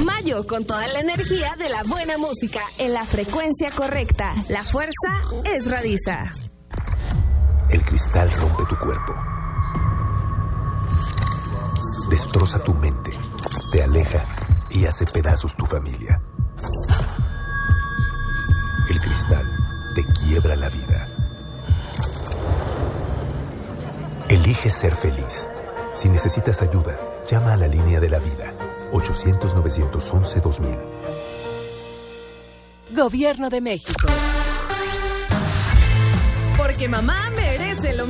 Mayo con toda la energía de la buena música en la frecuencia correcta. La fuerza es Radisa. El cristal rompe tu cuerpo, destroza tu mente, te aleja y hace pedazos tu familia. El cristal te quiebra la vida. Elige ser feliz. Si necesitas ayuda, llama a la línea de la vida. 800-911-2000. Gobierno de México. Porque mamá merece lo